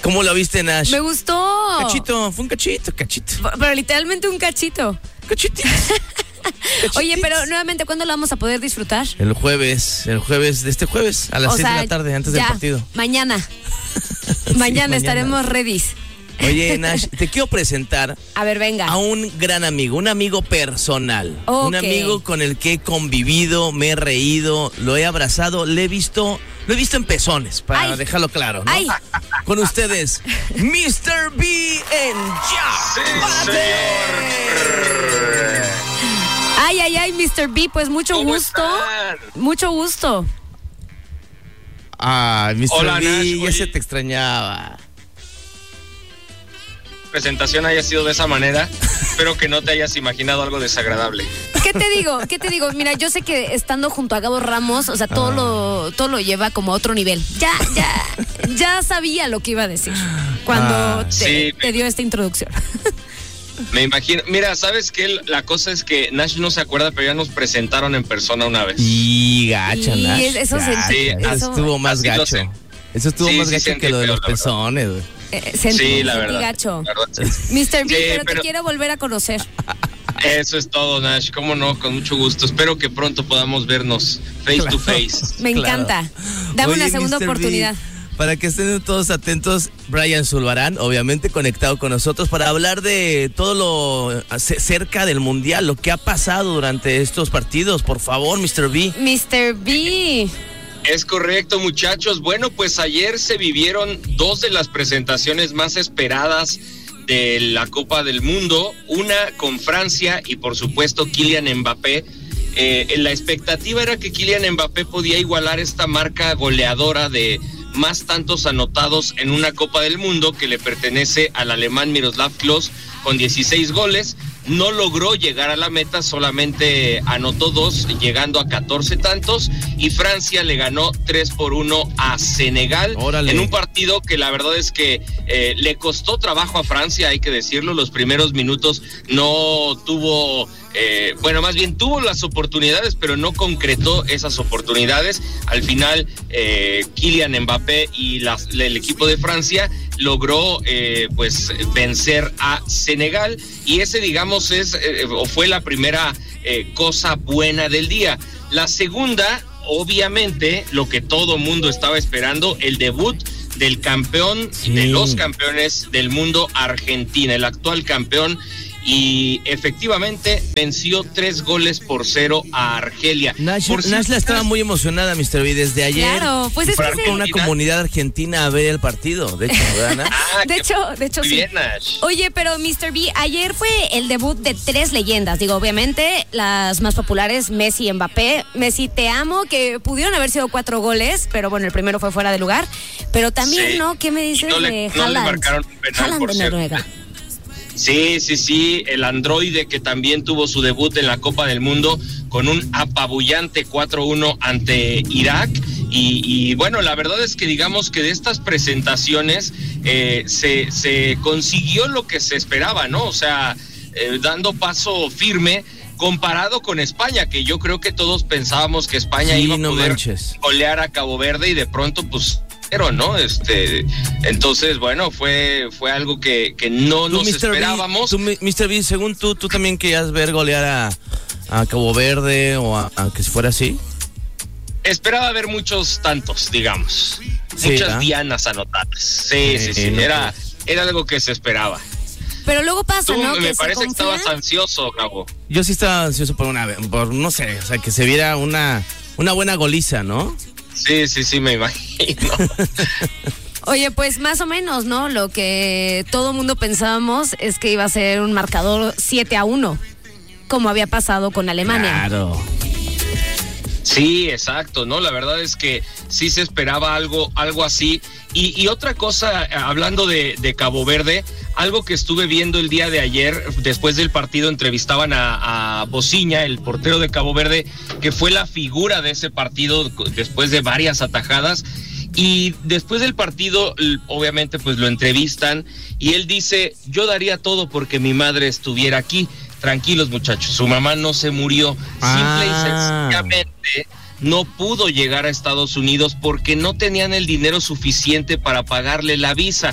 ¿Cómo lo viste, Nash? Me gustó. Fue un cachito. Pero literalmente un cachito. Cachitito. Oye, pero nuevamente, ¿cuándo lo vamos a poder disfrutar? El jueves de este jueves, a las 6 de la tarde, antes del partido. Mañana. Sí, mañana estaremos ready. Oye, Nash, te quiero presentar. A ver, venga. A un gran amigo, un amigo personal. Okay. Un amigo con el que he convivido, me he reído, lo he abrazado, lo he visto en pezones, para dejarlo claro, ¿no? Ay. Con ustedes, Mr. B en Ya. Ay, Mr. B, pues mucho gusto. Están? Mucho gusto. Mr. Hola, B, Nash, ya se te extrañaba. Presentación haya sido de esa manera, espero que no te hayas imaginado algo desagradable. ¿Qué te digo? Mira, yo sé que estando junto a Gabo Ramos, o sea, todo lo lleva como a otro nivel. Ya sabía lo que iba a decir cuando te dio esta introducción. Me imagino. Mira, ¿sabes qué? La cosa es que Nash no se acuerda, pero ya nos presentaron en persona una vez. Y gacha, Y Nash. eso estuvo más gacho. Eso estuvo más gacho que lo de los pezones, güey. Sentí la verdad. Gacho. La verdad, sí. Mr. B, Sí, pero te quiero volver a conocer. Eso es todo, Nash. Cómo no, con mucho gusto. Espero que pronto podamos vernos face to face. Me encanta. Dame una segunda Mr. oportunidad. B, para que estén todos atentos, Brian Zulbarán, obviamente conectado con nosotros para hablar de todo lo cerca del Mundial, lo que ha pasado durante estos partidos. Por favor, Mr. B. Mr. B. Es correcto, muchachos. Bueno, pues ayer se vivieron dos de las presentaciones más esperadas de la Copa del Mundo, una con Francia y por supuesto Kylian Mbappé. La expectativa era que Kylian Mbappé podía igualar esta marca goleadora de más tantos anotados en una Copa del Mundo que le pertenece al alemán Miroslav Klose con 16 goles. No logró llegar a la meta, solamente anotó 2, llegando a 14 tantos, y Francia le ganó 3-1 a Senegal. Órale. En un partido que la verdad es que le costó trabajo a Francia, hay que decirlo. Los primeros minutos no tuvo, más bien tuvo las oportunidades, pero no concretó esas oportunidades. Al final, Kylian Mbappé y el equipo de Francia logró vencer a Senegal, y ese, digamos, fue la primera cosa buena del día. La segunda, obviamente, lo que todo mundo estaba esperando, el debut del campeón, de los campeones del mundo, Argentina, el actual campeón, y efectivamente venció 3-0 a Argelia. Nash la estaba muy emocionada, Mr. B, desde ayer. Claro, pues es que con una comunidad argentina a ver el partido, de hecho, ¿verdad, Nash? de hecho sí. Bien, Nash. Oye, pero Mr. B, ayer fue el debut de 3 leyendas. Digo, obviamente, las más populares, Messi y Mbappé. Messi, te amo, que pudieron haber sido 4 goles, pero bueno, el primero fue fuera de lugar. Pero también, ¿no? ¿Qué me dices de Haaland? No le marcaron un penal, Haaland por de Noruega. Sí, el androide que también tuvo su debut en la Copa del Mundo con un apabullante 4-1 ante Irak. Y bueno, la verdad es que digamos que de estas presentaciones se consiguió lo que se esperaba, ¿no? O sea, dando paso firme comparado con España, que yo creo que todos pensábamos que España iba a poder golear a Cabo Verde, y de pronto pues ¿no? Entonces, bueno, fue algo que no nos esperábamos. Mr. B, según tú también querías ver golear a Cabo Verde o a que fuera así. Esperaba ver muchos tantos, digamos. Muchas dianas anotadas. Sí. Era algo que se esperaba. Pero luego pasa, ¿no? Me parece que estabas ansioso, Gabo. Yo sí estaba ansioso por no sé, o sea, que se viera una buena goliza, ¿no? Sí, me imagino. Oye, pues más o menos, ¿no? Lo que todo mundo pensábamos es que iba a ser un marcador 7-1, como había pasado con Alemania. Claro. Sí, exacto, ¿no? La verdad es que sí se esperaba algo así. Y otra cosa, hablando de Cabo Verde, algo que estuve viendo el día de ayer, después del partido entrevistaban a Bociña, el portero de Cabo Verde, que fue la figura de ese partido después de varias atajadas. Y después del partido, obviamente, pues lo entrevistan y él dice: yo daría todo porque mi madre estuviera aquí. Tranquilos, muchachos, su mamá no se murió. Simple y sencillamente no pudo llegar a Estados Unidos porque no tenían el dinero suficiente para pagarle la visa.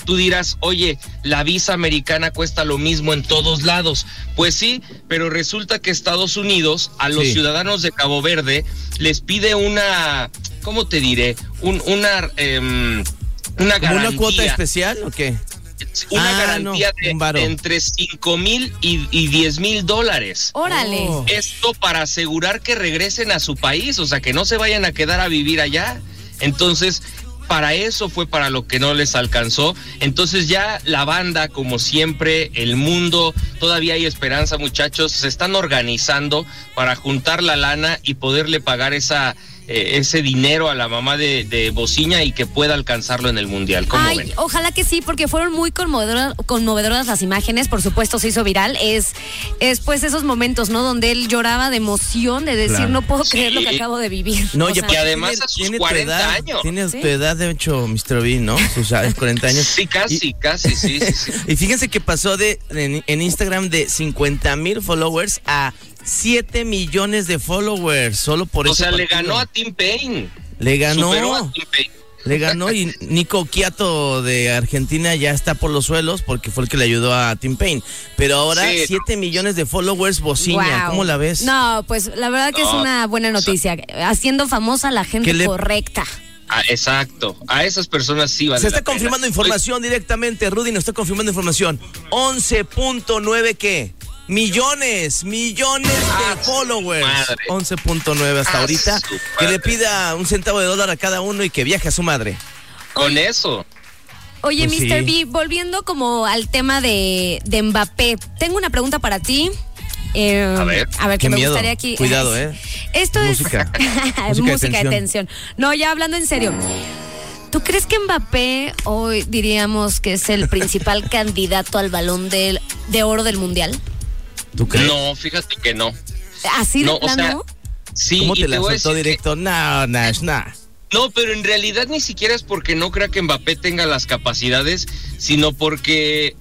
tú dirás, oye, la visa americana cuesta lo mismo en todos lados. Pues sí, pero resulta que Estados Unidos a los ciudadanos de Cabo Verde les pide una, ¿cómo te diré? Una garantía. ¿Una cuota especial o qué? Una garantía de entre 5,000 y 10,000 dólares. ¡Órale! Esto para asegurar que regresen a su país, o sea, que no se vayan a quedar a vivir allá. Entonces, para eso fue para lo que no les alcanzó. Entonces ya la banda, como siempre, el mundo, todavía hay esperanza, muchachos, se están organizando para juntar la lana y poderle pagar ese dinero a la mamá de Bociña y que pueda alcanzarlo en el Mundial. ¿Cómo ven? Ojalá que sí, porque fueron muy conmovedoras las imágenes, por supuesto se hizo viral, es pues esos momentos, ¿no? Donde él lloraba de emoción, de decir, no puedo creer lo que acabo de vivir. No, y además a sus 40 años. Tiene tu edad, de hecho, Mr. B, ¿no? Sus 40 años. Sí, casi, sí. Y fíjense que pasó en Instagram de 50,000 followers a 7 millones de followers, solo por eso. O sea, le ganó a Tim Payne. Le ganó. Superó a Tim Payne. Le ganó y Nico Quiato de Argentina ya está por los suelos porque fue el que le ayudó a Tim Payne. Pero ahora 7 millones de followers Bociña. Wow. ¿Cómo la ves? No, pues la verdad que es una buena noticia. Haciendo famosa a la gente correcta. Exacto, a esas personas sí vale. Se está confirmando información directamente, Rudy nos está confirmando información. 11.9 ¿qué? Millones de followers. 11.9 hasta ahorita. Que le pida $1 centavo a cada uno y que viaje a su madre. Con eso. Oye, Pues Mr. B, volviendo como al tema de Mbappé, tengo una pregunta para ti. A ver, que me gustaría aquí. Cuidado, Esto música. es música de tensión. No, ya hablando en serio. ¿Tú crees que Mbappé hoy diríamos que es el principal candidato al Balón de Oro del Mundial? ¿Tú crees? No, fíjate que no. ¿Así de plano? O sea, sí. ¿Cómo te la voy a soltó decir directo? No, Nash, nah. No, pero en realidad ni siquiera es porque no crea que Mbappé tenga las capacidades, sino porque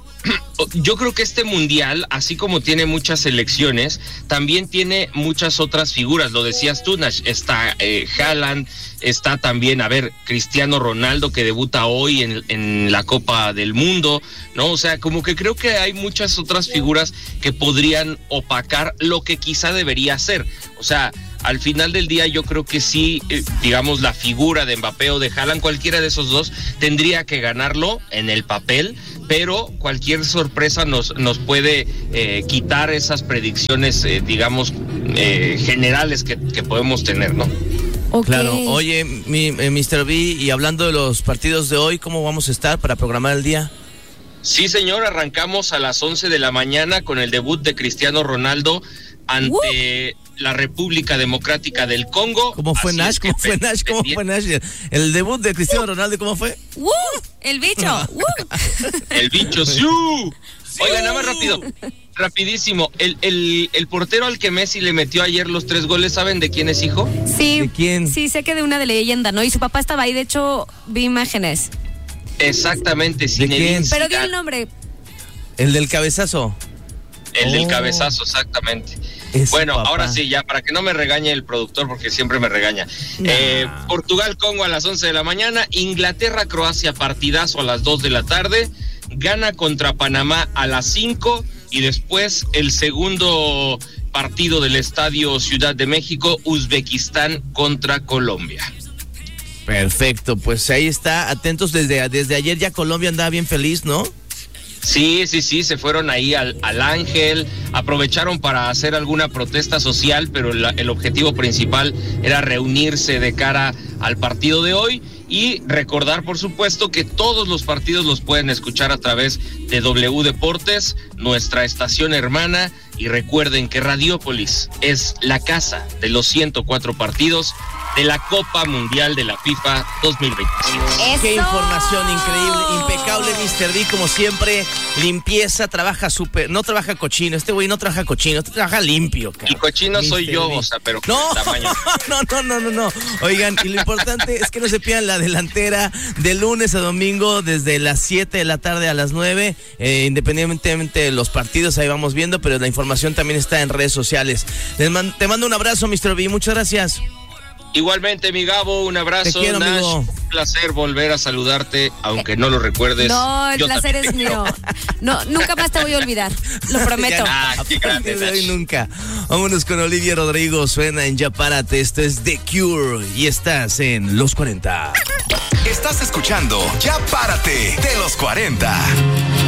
yo creo que este mundial, así como tiene muchas selecciones, también tiene muchas otras figuras. Lo decías tú, Nash, está Haaland, está también, Cristiano Ronaldo, que debuta hoy en la Copa del Mundo, ¿no? O sea, como que creo que hay muchas otras figuras que podrían opacar lo que quizá debería ser. O sea, al final del día yo creo que sí, digamos, la figura de Mbappé o de Haaland, cualquiera de esos dos tendría que ganarlo en el papel, pero cualquier sorpresa nos puede quitar esas predicciones, digamos, generales que podemos tener, ¿no? Okay. Claro. Oye, Mr. B, y hablando de los partidos de hoy, ¿cómo vamos a estar para programar el día? Sí, señor, arrancamos a las 11 de la mañana con el debut de Cristiano Ronaldo ante la República Democrática del Congo. ¿Cómo fue, Nash? ¿Cómo fue, Nash? El debut de Cristiano Ronaldo, ¿cómo fue? El bicho. El bicho, sí. Oiga, nada más rapidísimo. El portero al que Messi le metió ayer los 3 goles, ¿saben de quién es hijo? Sí. ¿De quién? Sí, sé que de una de leyenda, ¿no? Y su papá estaba ahí, de hecho, vi imágenes. Exactamente, ¿De quién? Pero di el nombre. El del cabezazo. El del cabezazo, exactamente. Bueno, papá. Ahora sí, ya, para que no me regañe el productor, porque siempre me regaña. Portugal-Congo a las 11 de la mañana, Inglaterra-Croacia, partidazo a las 2 de la tarde, Ghana contra Panamá a las 5, y después el segundo partido del Estadio Ciudad de México, Uzbekistán contra Colombia. Perfecto, pues ahí está, atentos desde ayer ya Colombia andaba bien feliz, ¿no? Sí, se fueron ahí al Ángel, aprovecharon para hacer alguna protesta social, pero el objetivo principal era reunirse de cara al partido de hoy y recordar, por supuesto, que todos los partidos los pueden escuchar a través de W Deportes, nuestra estación hermana, y recuerden que Radiópolis es la casa de los 104 partidos de la Copa Mundial de la FIFA 2025. ¡Eso! Qué información increíble, impecable, Mr. D, como siempre, limpieza, trabaja no trabaja cochino, este güey no trabaja cochino, trabaja limpio, cara. Y cochino Mr. soy yo, D. o sea, pero no, tamaño. No. Oigan, y lo importante es que no se pierdan la delantera de lunes a domingo desde las 7 de la tarde a las 9, independientemente de los partidos, ahí vamos viendo, pero la información también está en redes sociales. Te mando un abrazo, Mr. B, muchas gracias. Igualmente, mi Gabo, un abrazo. Te quiero, Nash, amigo. placer volver a saludarte, aunque no lo recuerdes. No, el placer es mío. No, nunca más te voy a olvidar, lo prometo. Qué grande, Hoy nunca. Vámonos con Olivia Rodrigo, suena en Ya Párate. Esto es The Cure y estás en Los 40. Estás escuchando Ya Párate de Los 40.